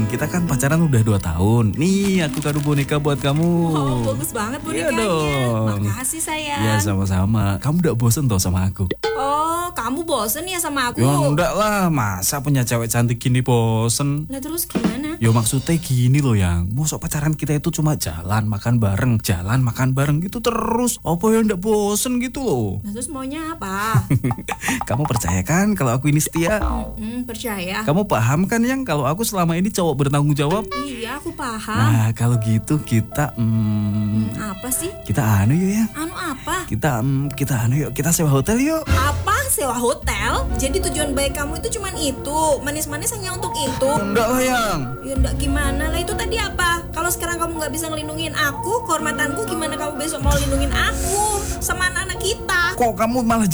kita kan pacaran udah 2 tahun. Nih, aku kado boneka buat kamu. Oh, bagus banget Iya bonekanya. dong. Makasih sayang. Ya sama-sama. Kamu udah bosen toh sama aku? Oh, kamu bosen ya sama aku? Ya enggak lah, masa punya cewek cantik gini bosen? Nah terus gimana? Ya maksudnya gini loh Yang, mosok pacaran kita itu cuma jalan makan bareng gitu terus. Apa ya ndak bosen gitu loh? Nah terus maunya apa? Kamu percaya kan kalau aku ini setia? Percaya. Kamu paham kan Yang kalau aku selama ini cowok bertanggung jawab? Iya, aku paham. Nah kalau gitu kita Apa sih? kita anu yuk ya. Anu apa? Kita anu yuk, kita sewa hotel yuk. Apa? Sewa hotel? Jadi tujuan baik kamu itu cuman itu? Manis-manis hanya untuk itu? Enggak lah Yang. Ya enggak gimana lah, itu tadi apa? Kalau sekarang kamu nggak bisa ngelindungin aku, kehormatanku, gimana kamu besok mau lindungin aku sama anak-anak kita? Kok kamu malah